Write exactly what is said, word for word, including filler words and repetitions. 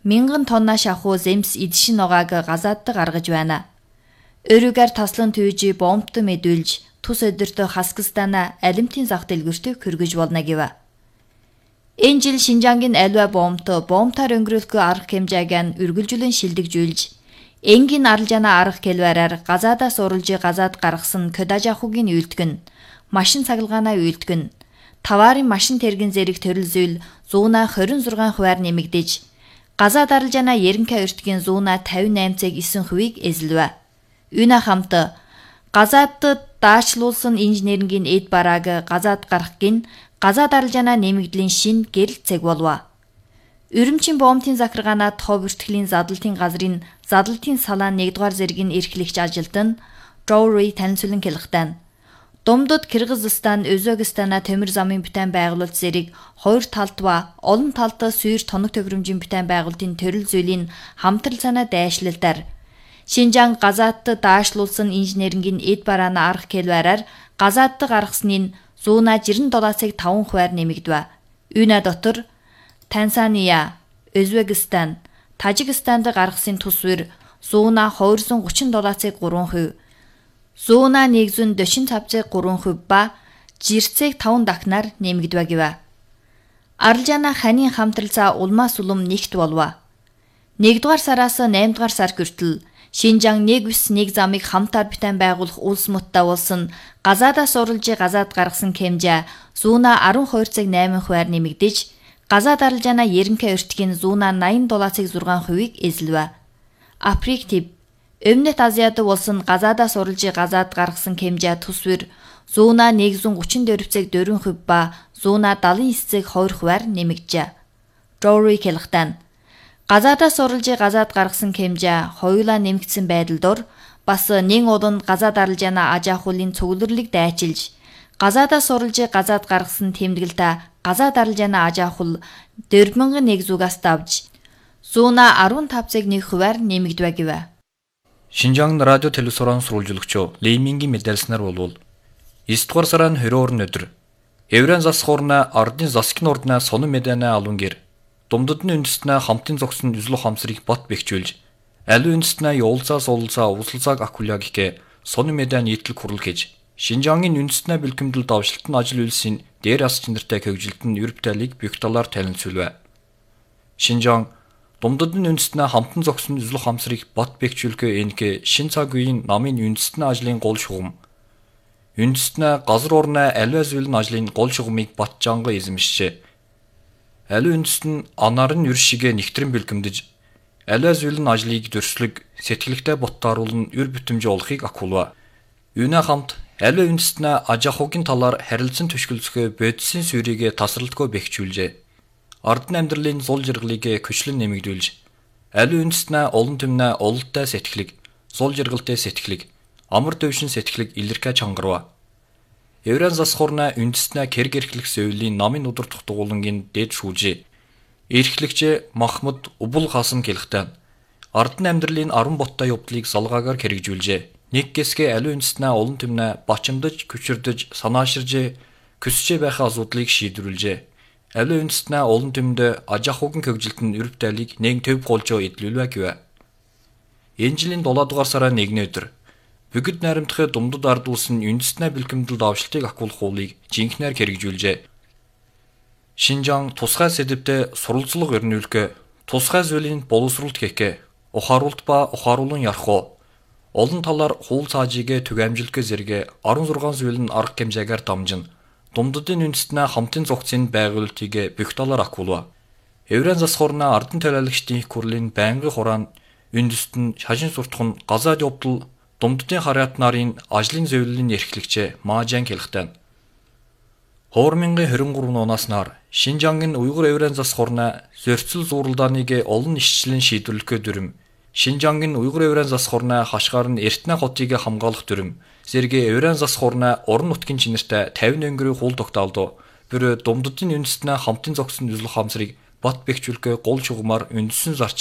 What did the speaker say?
мянган тонна шахуу земс эдшин нугааг газаадд гаргаж байна. Өөрөөгөр таслан түйж бомбт мэдүүлж тус өдөртөө Хаскастана алимтын зах дэлгүүрт хүргэж болно гэв. Энэ жил Шинжангийн аливаа бомбт бомбтаар өнгөрүүлэх арга хэмжээг нь үргэлжлэн шилдэгжүүлж, энгийн аралжаана арга хэлбэрээр газаадаас уралж газаад гаргасан Кодажахугийн үйлдэгэн, машин цахилгаанаа үйлдэгэн, таварын машин тэрэгэн зэрэг төрөл зүйл зуунаа хорин зургаан хувиар нэмэгдэж, газаад аралжаана Ерөнхий өртгийн зуунаа тавин найман цэг найн хувийг эзэлвэ. Үүнэ хамт газаадд даачлуулсан инженерингийн эд барааг газаад гарах гин газаад аралжаана нэмэгдлийн шин гэрэл цэг болов. Өрөмчийн бомбын захиргаанаа тоо бүртгэлийн задлалтын газрын задлалтын салаан нэгдүгээр зэргийн эрхлэгч ажилтан Жоури танилцуулан хэлэхдээ Думдод Кыргызстан, Өзбекстана төмөр замын бүтээн байгуулалт зэрэг хоёр талд ба олон талд сүйр тоног төвөрөмжийн бүтээн байгуулалтын төрөл зүйлийн хамтрал санаа дайшлалтаар Шинжаан газаадд даашлуулсан инженерингийн эд барааны арга хэлбэрээр газаадд гаргасны нь зуунаа жирэн долларыг таван хувиар нэмэгдэв. Үүнэ дотор Танзания, Өзбекстан, Тажикстанд гаргасан тусвэр зуунаа двести гучин долларыг гурван хувь, зуунаа нэгдсэн дачин тавцыг гурван хувь ба жирцэг таван дахнаар нэмэгдэв гэв. Аралжаана ханийн хамтралцаа улмаас улам нэгт болов. нэгдүгээр сараас наймдугаар сар хүртэл Шинжаан нэг бүс нэг замыг хамтаар бүтээн байгуулах улс муттай болсон газаадаас уралж газаад гаргасан хэмжээ зуунаа арван хоёр цаг найман хувиар нэмэгдэж, газаад аралжаана Ерөнхий өртгийн зуунаа найман долларыг зургаан хувийг эзэлвэ. Африк төв Өмнөд Азиад болсон газаадаас уралж газаад гаргасан хэмжээ тусвэр зуунаа нэгдсэн гучин дөрвөн цаг дөрвөн хувь ба зуунаа дагалан нисэх цаг хоёр хувиар нэмэгджээ. Жоури хэлэхдээ газаадаас уралж газаад гаргасан хэмжээ хоёулаа нэмэгдсэн байдал дор бас нэн уланд газаад аралжаана аж ахуйлын цугларлыг дайчилж, газаадаас уралж газаад гаргасан тэмдэглэлтэй газаад аралжаана аж ахуйл дөрвөн нэг зугаас давж зуунаа арван тав цаг нэг хувиар нэмэгдэв гэв. Шинжаан радио телевизорын сурвалжуулагч Леймингийн мэдээлснээр болвол эсдүгээр сарын хорин өдөр Еврен засхуурна ардын засгийн урдна сонон мэдэнэ алун гэр Думдодны үндэстнээ хамтын зогсон үзлэх хамсрыг бот бэхжүүлж, аливаа үндэстнээ явуулцаа суулцаа услалцааг акулаг ихэ сонон мэдэн нийтлэг хурал хийж, Шинжаангийн үндэстнээ бэлгэмдэл давшилтын ажил үйлсийн дээр ас чинэртэй хөгжилтөнд юр бүтээлийг бүх талаар танилцуулв. Шинжаан Думдодны үндэстнээ хамтан зогсон үзлэх хамсрыг бот бэхжүүлэхээ энэхэ шин цаг үеийн намын үндэстний ажлын гол шугам. Үндэстнээ газар орны аливаа зүйлийн ажлын гол шугамыг батжанга эзэмшжээ. Аливаа үндэст нь анарын юр шигэ нэгтрэн бэлгэмдэж, аливаа зүйлийн ажлыг дөрслөг, сэтгэлэгтэй боттааруулн юр бүтэмжээ олохыг акулва. Үүнэ хамт аливаа үндэст нь аж ахуйн талаар харилцан төшгөлцөхөө бодисын сүрийгэ тасралтгүй бэхжүүлжээ. Ардын амьдралын зул жаргалыг көчлөн нэмэгдүүлж, аливаа үндэст нь олон түмнэ ололттой сэтгэлэг, зул жаргалтай сэтгэлэг, амар дэвшин сэтгэлэг илэрхэ чангарва. Еврен засхуурна үндэстнээ кэрг эрхлэх зөвлийн намын удар тухтгуулангийн дэд шүүжээ. Эрхлэгч Махмуд Убул Хасан хэлэхдээ ардын амьдралын арван боттой явдлыг салгаагаар хэрэгжүүлжээ. Нэг гэсгээ аливаа үндэстнээ олон түмнэ бачимдаж, күчирдэж, санааширж, көсөж байх асуудлыг шийдвэрлэжээ. Аливаа үндэстнээ олон түмэнд аж ахуйн хөгжилтөнд юр бүтээлийг нэг төв голжоо эдлүүлвэ гэв. Энэ жилийн долоо дугаар сарын нэгний өдөр бүгд найрамдахад Думдод ард улс нь үндэстнээ бэлгэмдэл давшилтыг акуулах хуулийг жинхнээр хэрэгжүүлжээ. Шинжаан тусгай сэдвтэ сурвалжлага өрнүүлэх, тусгай зүйлийн боловсруулалт хийх, ухааруулалт ба ухааруулан ярих, олон талаар хууль цаажигээ түгээмжлэх зэрэг арван зургаан зүйлийн арга хэмжээгээр дамжин Думдодын үндэстнээ хамтын зохицын байгуулалтыг бүх талаар акуулва. Еврен засхуурна ардын төлөөлөгчдийн их хурлын байнгын хураан үндэст нь шашин суртах нь газаад явдал Думдодын харьяат нарын ажлын зөвлөлийн эрхлэгч Маажан хэлэхдээ две тысячи двадцать три оноос нар Шинжаангийн уйгур еврен засхуурна зөрчил зууралдааныг олон ишчлэн шийдвэрлэх дүрм, Шинжаангийн уйгур еврен засхуурна хашгаар нь эртнэ хотыг хамгаалах дүрм, зэрэг еврен засхуурна орон нутгийн чинэртэй тавин өнгөрийн хууль тогтоолдоо бүр Думдодын үндэстнээ хамтын зогсон үзлэх хамсрыг бат бэхжүүлэх гол шугамар үндэсэн зарчим